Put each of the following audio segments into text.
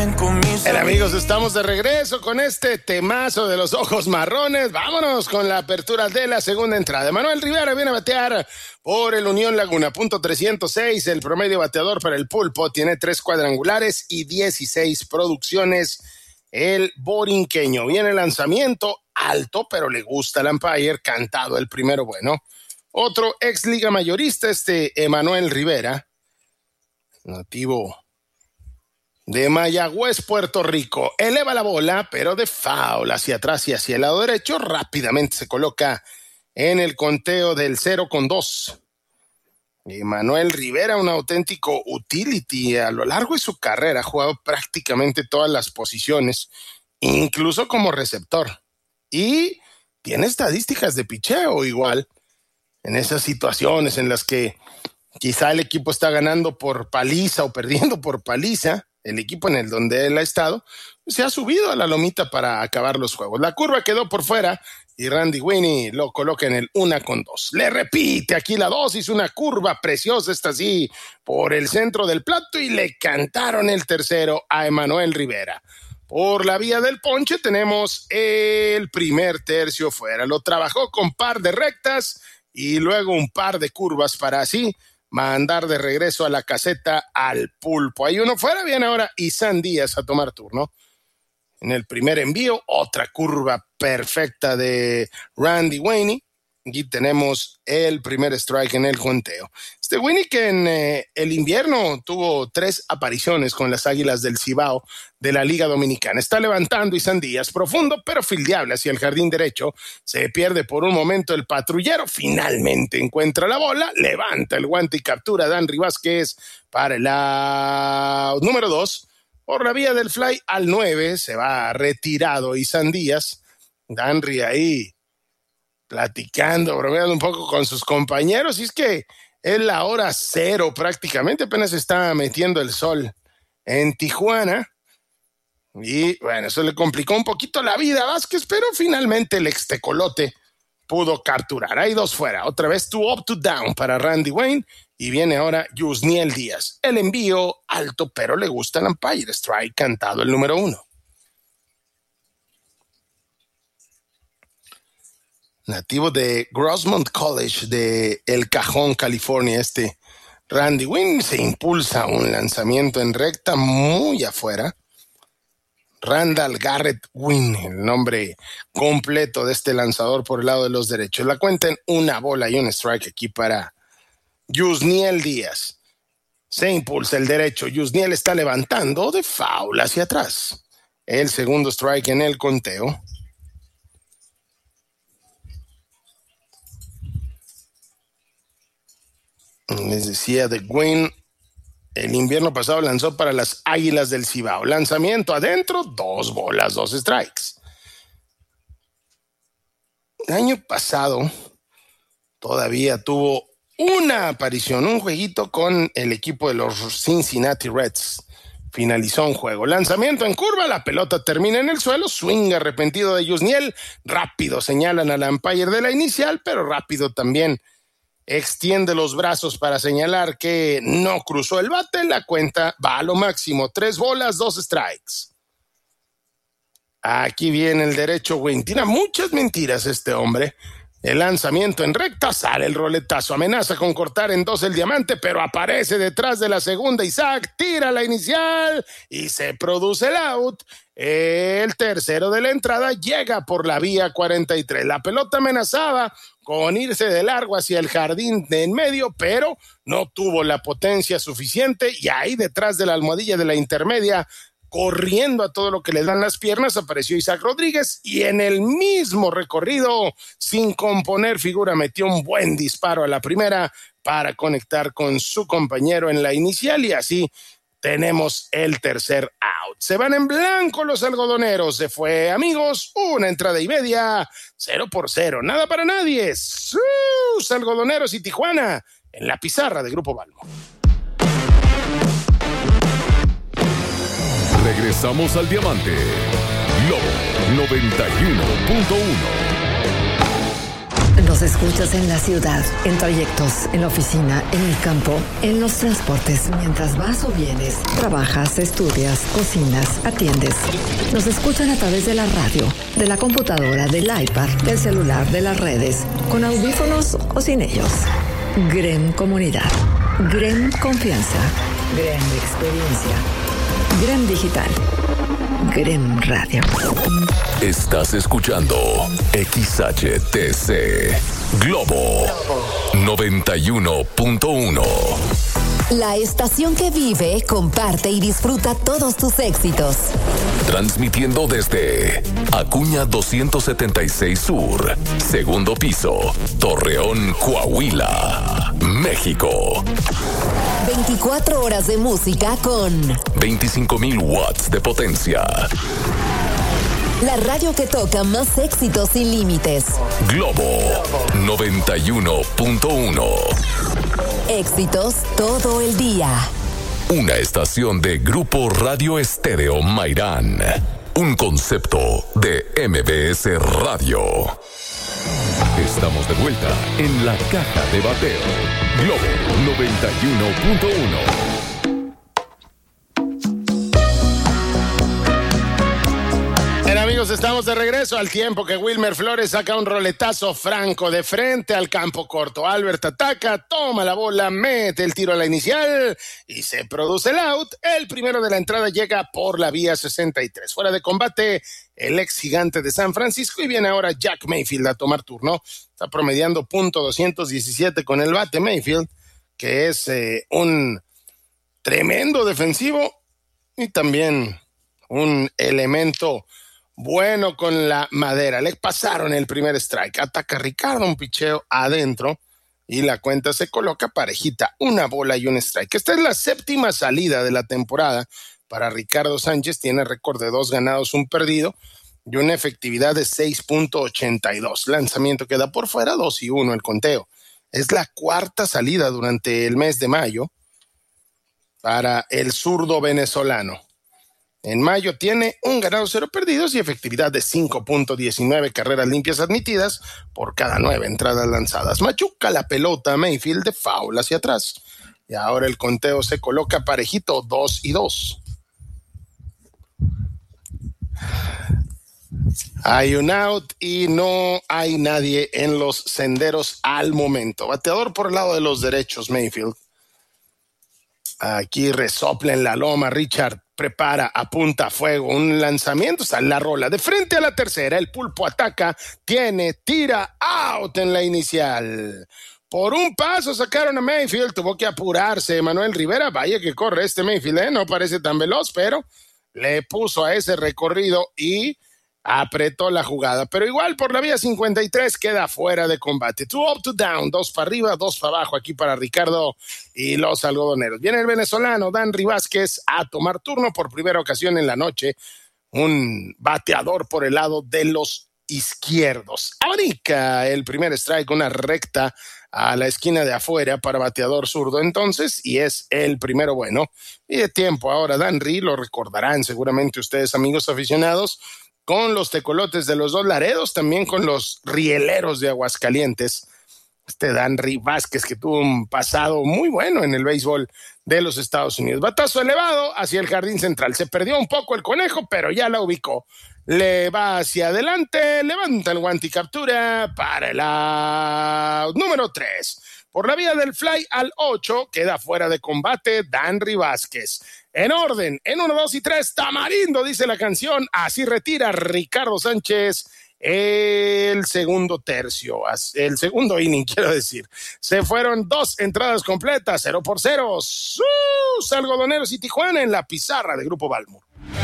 Bien, amigos, estamos de regreso con este temazo de los ojos marrones. Vámonos con la apertura de la segunda entrada. Emanuel Rivera viene a batear por el Unión Laguna, .306. El promedio bateador para el Pulpo tiene 3 cuadrangulares y 16 producciones. El borinqueño viene el lanzamiento alto, pero le gusta al umpire, cantado el primero bueno. Otro ex liga mayorista, Emanuel Rivera, nativo de Mayagüez, Puerto Rico, eleva la bola, pero de foul hacia atrás y hacia el lado derecho. Rápidamente se coloca en el conteo del 0-2. Emanuel Rivera, un auténtico utility. A lo largo de su carrera ha jugado prácticamente todas las posiciones, incluso como receptor. Y tiene estadísticas de picheo igual. En esas situaciones en las que quizá el equipo está ganando por paliza o perdiendo por paliza, el equipo en el donde él ha estado se ha subido a la lomita para acabar los juegos. La curva quedó por fuera y Randy Winnie lo coloca en el 1-2. Le repite aquí la dosis, una curva preciosa, esta sí, por el centro del plato, y le cantaron el tercero a Emanuel Rivera. Por la vía del ponche tenemos el primer tercio fuera. Lo trabajó con par de rectas y luego un par de curvas para así mandar de regreso a la caseta al Pulpo. Hay uno fuera, viene ahora Isan Díaz a tomar turno. En el primer envío, otra curva perfecta de Randy Winnie. Aquí tenemos el primer strike en el conteo. Winnie, que en el invierno tuvo 3 apariciones con las Águilas del Cibao de la Liga Dominicana. Está levantando Isan Díaz, profundo pero fildeable hacia el jardín derecho. Se pierde por un momento el patrullero. Finalmente encuentra la bola, levanta el guante y captura a Danry Vázquez para el out número 2. Por la vía del fly al 9 se va retirado Isan Díaz. Danry ahí platicando, bromeando un poco con sus compañeros, y es que es la hora 0 prácticamente, apenas está metiendo el sol en Tijuana, y bueno, eso le complicó un poquito la vida a Vázquez, pero finalmente el extecolote pudo capturar. Hay 2 fuera, otra vez 2 up, 2 down para Randy Wayne, y viene ahora Yusniel Díaz. El envío alto, pero le gusta el umpire, strike cantado el número 1. Nativo de Grossmont College de El Cajón, California, Randy Wynn se impulsa un lanzamiento en recta muy afuera. Randall Garrett Wynn, el nombre completo de este lanzador por el lado de los derechos. La cuenta en 1 bola y 1 strike aquí para Yusniel Díaz. Se impulsa el derecho. Yusniel está levantando de foul hacia atrás. El segundo strike en el conteo. Les decía de Gwynn, el invierno pasado lanzó para las Águilas del Cibao. Lanzamiento adentro, 2 bolas, 2 strikes. El año pasado todavía tuvo una aparición, un jueguito con el equipo de los Cincinnati Reds. Finalizó un juego. Lanzamiento en curva, la pelota termina en el suelo, swing arrepentido de Yusniel. Rápido señalan al umpire de la inicial, pero rápido también extiende los brazos para señalar que no cruzó el bate. La cuenta va a lo máximo, 3 bolas, 2 strikes. Aquí viene el derecho, Wayne. Tira muchas mentiras este hombre. El lanzamiento en recta, sale el roletazo, amenaza con cortar en 2 el diamante, pero aparece detrás de la segunda Isaac, tira la inicial y se produce el out. El tercero de la entrada llega por la vía 43. La pelota amenazaba con irse de largo hacia el jardín de en medio, pero no tuvo la potencia suficiente, y ahí detrás de la almohadilla de la intermedia, corriendo a todo lo que le dan las piernas, apareció Isaac Rodríguez, y en el mismo recorrido, sin componer figura, metió un buen disparo a la primera para conectar con su compañero en la inicial, y así tenemos el tercer out. Se van en blanco los algodoneros. Se fue, amigos, 1 entrada y media, 0-0, nada para nadie. Sus algodoneros y Tijuana en la pizarra de Grupo Balmo. Regresamos al diamante. Lobo 91.1. Nos escuchas en la ciudad, en trayectos, en la oficina, en el campo, en los transportes, mientras vas o vienes, trabajas, estudias, cocinas, atiendes. Nos escuchan a través de la radio, de la computadora, del iPad, del celular, de las redes, con audífonos o sin ellos. GREM Comunidad, GREM Confianza, GREM Experiencia, GREM Digital, GREM Radio. Estás escuchando XHTC Globo 91.1. La estación que vive, comparte y disfruta todos tus éxitos. Transmitiendo desde Acuña 276 Sur, segundo piso, Torreón, Coahuila, México. 24 horas de música con 25,000 watts de potencia. La radio que toca más éxitos sin límites. Globo 91.1. Éxitos todo el día. Una estación de Grupo Radio Estéreo Mairán. Un concepto de MBS Radio. Estamos de vuelta en la caja de bateo. Globo 91.1. Amigos, estamos de regreso al tiempo que Wilmer Flores saca un roletazo franco de frente al campo corto. Albert ataca, toma la bola, mete el tiro a la inicial y se produce el out. El primero de la entrada llega por la vía 63. Fuera de combate, el ex gigante de San Francisco, y viene ahora Jack Mayfield a tomar turno. Está promediando .217 con el bate Mayfield, que es un tremendo defensivo y también un elemento bueno con la madera. Le pasaron el primer strike. Ataca Ricardo, un picheo adentro y la cuenta se coloca parejita, una bola y un strike. Esta es la séptima salida de la temporada para Ricardo Sánchez. Tiene récord de 2 ganados, 1 perdido y una efectividad de 6.82. Lanzamiento queda por fuera, 2-1 el conteo. Es la cuarta salida durante el mes de mayo para el zurdo venezolano. En mayo tiene 1 ganado, 0 perdidos y efectividad de 5.19 carreras limpias admitidas por cada 9 entradas lanzadas. Machuca la pelota Mayfield de foul hacia atrás. Y ahora el conteo se coloca parejito, 2-2. Hay un out y no hay nadie en los senderos al momento. Bateador por el lado de los derechos Mayfield. Aquí resopla en la loma Richard. Prepara, apunta a fuego, un lanzamiento, está en la rola, de frente a la tercera, el pulpo ataca, tira, out en la inicial. Por un paso sacaron a Mayfield, tuvo que apurarse Manuel Rivera, vaya que corre este Mayfield, no parece tan veloz, pero le puso a ese recorrido y apretó la jugada, pero igual por la vía 53 queda fuera de combate. 2 up, 2 down, 2 para arriba, 2 para abajo aquí para Ricardo y los algodoneros. Viene el venezolano Danry Vázquez a tomar turno por primera ocasión en la noche, un bateador por el lado de los izquierdos. Abrica el primer strike, una recta a la esquina de afuera para bateador zurdo entonces, y es el primero bueno. Y de tiempo ahora Danry, lo recordarán seguramente ustedes amigos aficionados, con los tecolotes de los Dos Laredos, también con los rieleros de Aguascalientes. Danry Vázquez, que tuvo un pasado muy bueno en el béisbol de los Estados Unidos. Batazo elevado hacia el jardín central. Se perdió un poco el conejo, pero ya la ubicó. Le va hacia adelante, levanta el guante y captura para el out número 3. Por la vía del fly al 8, queda fuera de combate Danry Vázquez. En orden, en 1, 2 y 3, Tamarindo, dice la canción. Así retira Ricardo Sánchez el segundo tercio, el segundo inning, quiero decir. Se fueron 2 entradas completas, 0-0. Sus algodoneros y Tijuana en la pizarra de Grupo Balmor.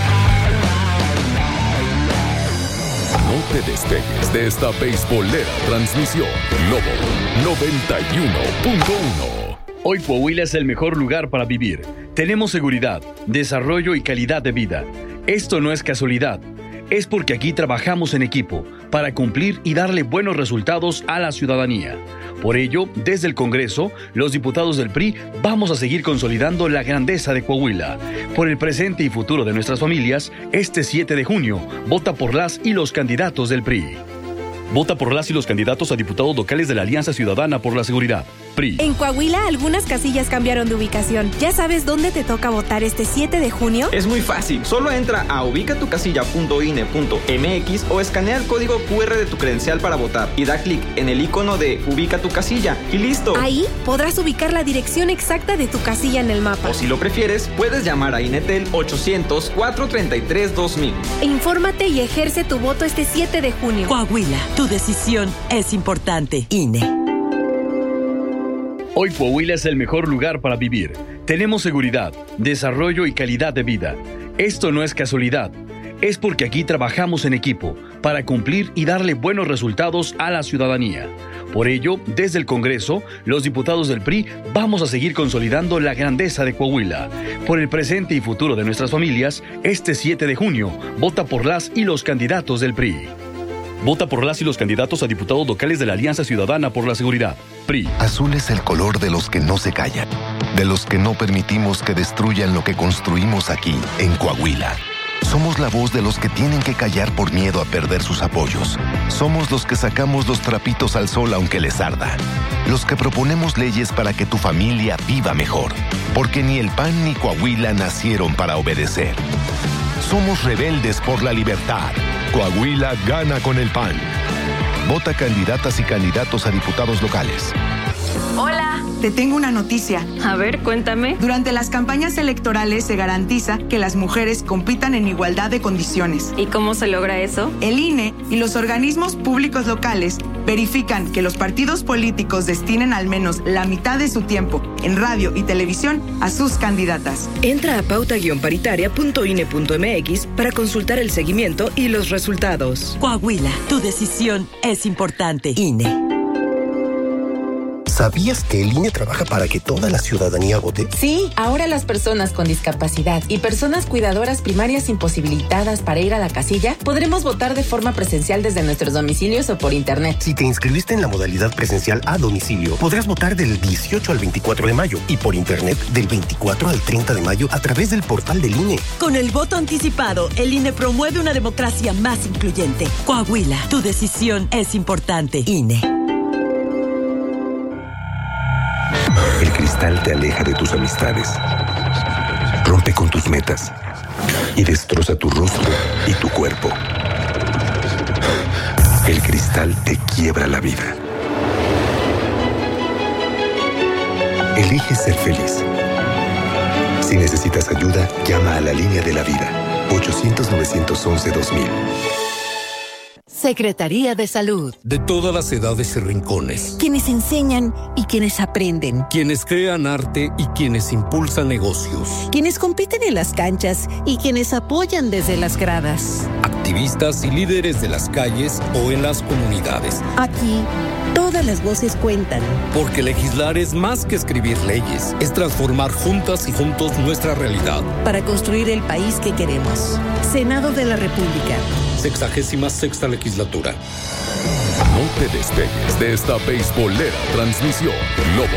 No te despegues de esta beisbolera transmisión. Globo 91.1. Hoy Coahuila es el mejor lugar para vivir. Tenemos seguridad, desarrollo y calidad de vida. Esto no es casualidad. Es porque aquí trabajamos en equipo para cumplir y darle buenos resultados a la ciudadanía. Por ello, desde el Congreso, los diputados del PRI vamos a seguir consolidando la grandeza de Coahuila. Por el presente y futuro de nuestras familias, este 7 de junio, vota por las y los candidatos del PRI. Vota por las y los candidatos a diputados locales de la Alianza Ciudadana por la Seguridad, PRI. En Coahuila, algunas casillas cambiaron de ubicación. ¿Ya sabes dónde te toca votar este 7 de junio? Es muy fácil. Solo entra a ubicatucasilla.ine.mx o escanea el código QR de tu credencial para votar y da clic en el icono de Ubica tu casilla y listo. Ahí podrás ubicar la dirección exacta de tu casilla en el mapa. O si lo prefieres, puedes llamar a INETEL 800-433-2000. Infórmate y ejerce tu voto este 7 de junio. Coahuila, tu decisión es importante. INE. Hoy Coahuila es el mejor lugar para vivir. Tenemos seguridad, desarrollo y calidad de vida. Esto no es casualidad. Es porque aquí trabajamos en equipo para cumplir y darle buenos resultados a la ciudadanía. Por ello, desde el Congreso, los diputados del PRI vamos a seguir consolidando la grandeza de Coahuila. Por el presente y futuro de nuestras familias, este 7 de junio, vota por las y los candidatos del PRI. Vota por las y los candidatos a diputados locales de la Alianza Ciudadana por la Seguridad, PRI. Azul es el color de los que no se callan, de los que no permitimos que destruyan lo que construimos aquí, en Coahuila. Somos la voz de los que tienen que callar por miedo a perder sus apoyos. Somos los que sacamos los trapitos al sol aunque les arda. Los que proponemos leyes para que tu familia viva mejor. Porque ni el PAN ni Coahuila nacieron para obedecer. Somos rebeldes por la libertad. Coahuila gana con el PAN. Vota candidatas y candidatos a diputados locales. Hola, te tengo una noticia. A ver, cuéntame. Durante las campañas electorales se garantiza que las mujeres compitan en igualdad de condiciones. ¿Y cómo se logra eso? El INE y los organismos públicos locales verifican que los partidos políticos destinen al menos la mitad de su tiempo en radio y televisión a sus candidatas. Entra a pauta-paritaria.ine.mx para consultar el seguimiento y los resultados. Coahuila, tu decisión es importante. INE. ¿Sabías que el INE trabaja para que toda la ciudadanía vote? Sí, ahora las personas con discapacidad y personas cuidadoras primarias imposibilitadas para ir a la casilla podremos votar de forma presencial desde nuestros domicilios o por internet. Si te inscribiste en la modalidad presencial a domicilio, podrás votar del 18 al 24 de mayo y por internet del 24 al 30 de mayo a través del portal del INE. Con el voto anticipado, el INE promueve una democracia más incluyente. Coahuila, tu decisión es importante. INE. El cristal te aleja de tus amistades, rompe con tus metas y destroza tu rostro y tu cuerpo. El cristal te quiebra la vida. Elige ser feliz. Si necesitas ayuda, llama a la línea de la vida, 800-911-2000. Secretaría de Salud. De todas las edades y rincones. Quienes enseñan y quienes aprenden. Quienes crean arte y quienes impulsan negocios. Quienes compiten en las canchas y quienes apoyan desde las gradas. Activistas y líderes de las calles o en las comunidades. Aquí, todas las voces cuentan. Porque legislar es más que escribir leyes. Es transformar juntas y juntos nuestra realidad. Para construir el país que queremos. Senado de la República. 66ª legislatura. No te despegues de esta beisbolera transmisión. Globo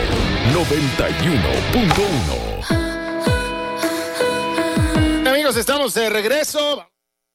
91.1. Amigos, estamos de regreso.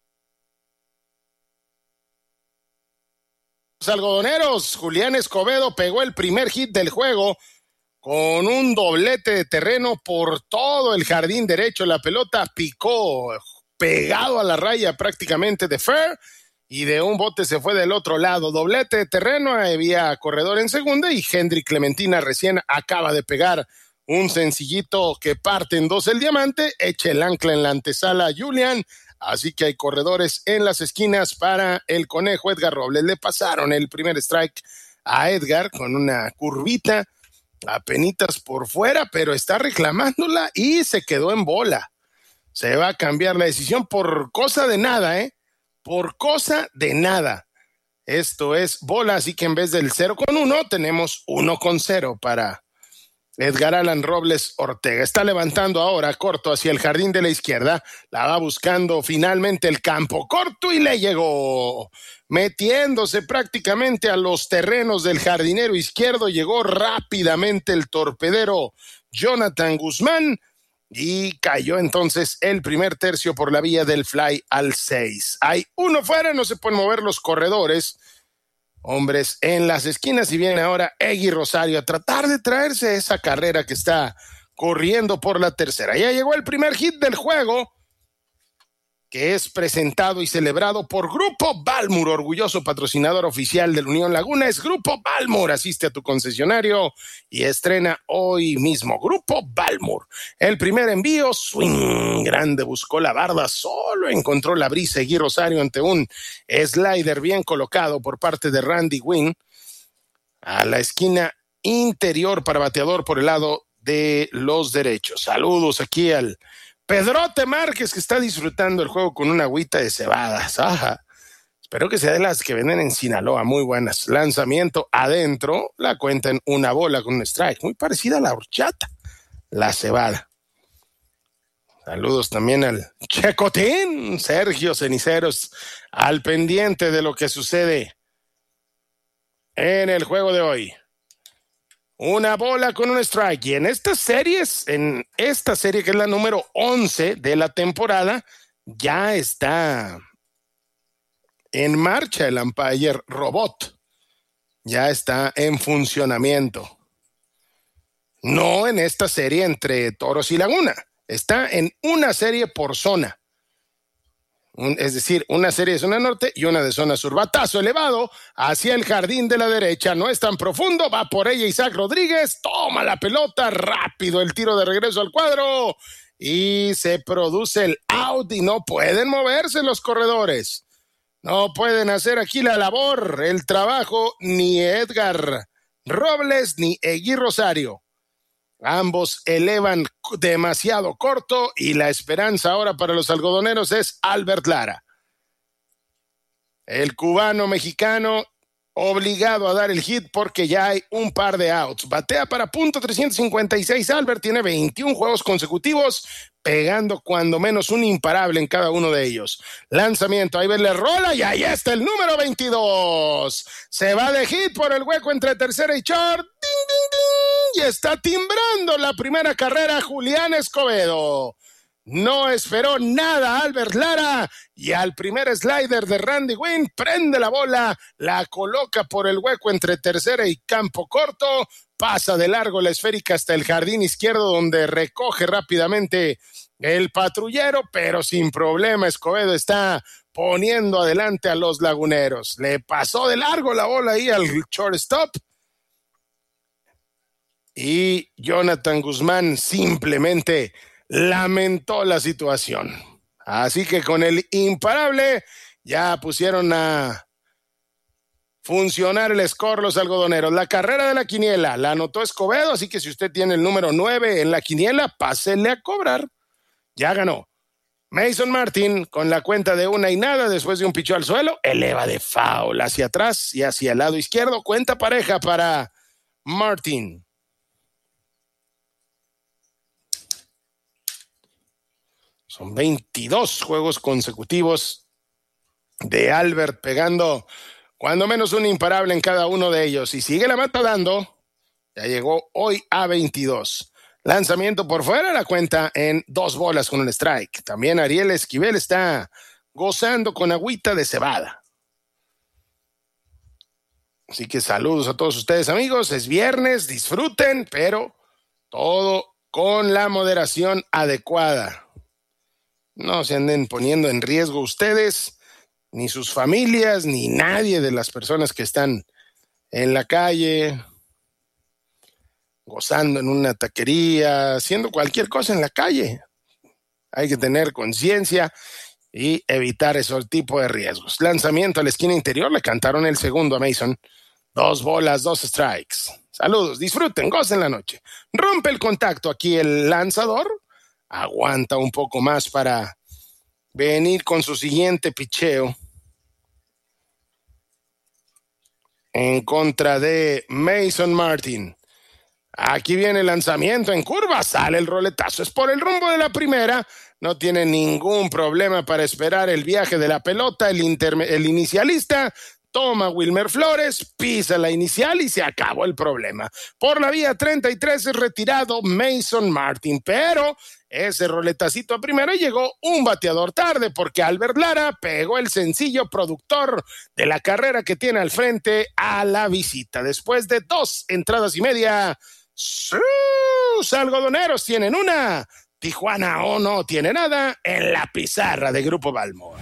Los algodoneros, Julián Escobedo pegó el primer hit del juego con un doblete de terreno por todo el jardín derecho. La pelota picó pegado a la raya prácticamente de fair y de un bote se fue del otro lado. Doblete de terreno, había corredor en segunda y Hendrik Clementina recién acaba de pegar un sencillito que parte en dos el diamante, echa el ancla en la antesala a Julián, así que hay corredores en las esquinas para el conejo Edgar Robles. Le pasaron el primer strike a Edgar con una curvita apenitas por fuera, pero está reclamándola y se quedó en bola. Se va a cambiar la decisión por cosa de nada, por cosa de nada. Esto es bola, así que en vez del 0-1 tenemos 1-0 para Edgar Alan Robles Ortega. Está levantando ahora corto hacia el jardín de la izquierda. La va buscando finalmente el campo corto y le llegó. Metiéndose prácticamente a los terrenos del jardinero izquierdo, llegó rápidamente el torpedero Jonathan Guzmán. Y cayó entonces el primer tercio por la vía del fly al 6. Hay uno fuera, no se pueden mover los corredores. hombres en las esquinas y viene ahora Eggy Rosario a tratar de traerse esa carrera que está corriendo por la tercera. Ya llegó el primer hit del juego, que es presentado y celebrado por Grupo Balmur, orgulloso patrocinador oficial del Unión Laguna. Es Grupo Balmur, asiste a tu concesionario y estrena hoy mismo. Grupo Balmur. El primer envío, swing grande, buscó la barda, solo encontró la brisa Eggy Rosario ante un slider bien colocado por parte de Randy Wynn a la esquina interior para bateador por el lado de los derechos. Saludos aquí al Pedrote Márquez, que está disfrutando el juego con una agüita de cebadas. Ajá. Espero que sea de las que venden en Sinaloa, muy buenas. Lanzamiento adentro, la cuenta en una bola con un strike, muy parecida a la horchata, la cebada. Saludos también al Checotín, Sergio Ceniceros, al pendiente de lo que sucede en el juego de hoy. Una bola con un strike. Y en esta serie que es la número 11 de la temporada, ya está en marcha el umpire robot. Ya está en funcionamiento. No en esta serie entre Toros y Laguna. Está en una serie por zona. Es decir, una serie de zona norte y una de zona sur. Batazo elevado hacia el jardín de la derecha, no es tan profundo, va por ella Isaac Rodríguez, toma la pelota, rápido el tiro de regreso al cuadro y se produce el out y no pueden moverse los corredores. No pueden hacer aquí la labor, el trabajo, ni Edgar Robles ni Eggy Rosario. Ambos elevan demasiado corto y la esperanza ahora para los algodoneros es Albert Lara. El cubano mexicano obligado a dar el hit porque ya hay un par de outs. Batea para .356. Albert tiene 21 juegos consecutivos, pegando cuando menos un imparable en cada uno de ellos. Lanzamiento, ahí le rola y ahí está el número 22. Se va de hit por el hueco entre tercera y short. ¡Ding, ding, ding! Y está timbrando la primera carrera Julián Escobedo. No esperó nada Albert Lara y al primer slider de Randy Wynn prende la bola, la coloca por el hueco entre tercera y campo corto, pasa de largo la esférica hasta el jardín izquierdo donde recoge rápidamente el patrullero, pero sin problema Escobedo está poniendo adelante a los laguneros. Le pasó de largo la bola ahí al shortstop y Jonathan Guzmán simplemente lamentó la situación. Así que con el imparable ya pusieron a funcionar el score los algodoneros. La carrera de la quiniela la anotó Escobedo, así que si usted tiene el número 9 en la quiniela, pásele a cobrar. Ya ganó. Mason Martin con la cuenta de 1-0 después de un pichó al suelo, eleva de foul hacia atrás y hacia el lado izquierdo, cuenta pareja para Martin. Son 22 juegos consecutivos de Albert pegando cuando menos un imparable en cada uno de ellos. Y sigue la mata dando. Ya llegó hoy a 22. Lanzamiento por fuera, la cuenta en 2 bolas con un strike. También Ariel Esquivel está gozando con agüita de cebada. Así que saludos a todos ustedes, amigos. Es viernes, disfruten, pero todo con la moderación adecuada. No se anden poniendo en riesgo ustedes, ni sus familias, ni nadie de las personas que están en la calle, gozando en una taquería, haciendo cualquier cosa en la calle. Hay que tener conciencia y evitar ese tipo de riesgos. Lanzamiento a la esquina interior, le cantaron el segundo a Mason. 2 bolas, 2 strikes. Saludos, disfruten, gocen la noche. Rompe el contacto aquí el lanzador. Aguanta un poco más para venir con su siguiente picheo en contra de Mason Martin. Aquí viene el lanzamiento en curva, sale el roletazo, es por el rumbo de la primera, no tiene ningún problema para esperar el viaje de la pelota, el inicialista. Toma Wilmer Flores, pisa la inicial y se acabó el problema. Por la vía 33 es retirado Mason Martin, pero ese roletacito a primera y llegó un bateador tarde porque Albert Lara pegó el sencillo productor de la carrera que tiene al frente a la visita. Después de 2 entradas y media, sus algodoneros tienen una, Tijuana no tiene nada en la pizarra de Grupo Balmor.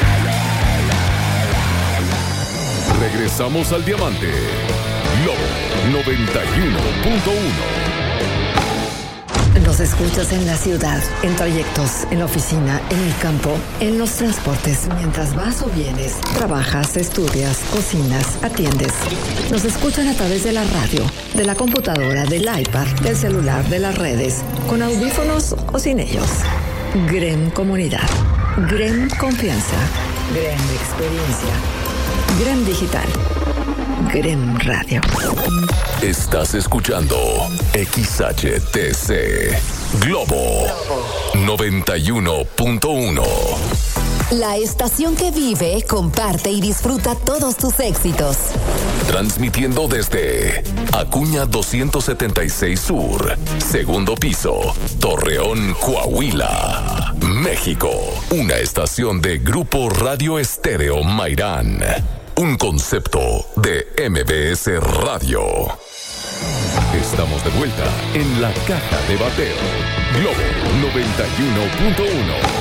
Regresamos al Diamante. Globo 91.1. Nos escuchas en la ciudad, en trayectos, en la oficina, en el campo, en los transportes, mientras vas o vienes, trabajas, estudias, cocinas, atiendes. Nos escuchan a través de la radio, de la computadora, del iPad, del celular, de las redes, con audífonos o sin ellos. GREM Comunidad, GREM Confianza, GREM Experiencia, GREM Digital, GREM Radio. Estás escuchando XHTC Globo 91.1. La estación que vive, comparte y disfruta todos tus éxitos. Transmitiendo desde Acuña 276 Sur, segundo piso, Torreón, Coahuila, México. Una estación de Grupo Radio Estéreo Mairán. Un concepto de MBS Radio. Estamos de vuelta en la caja de bateo. Globo 91.1.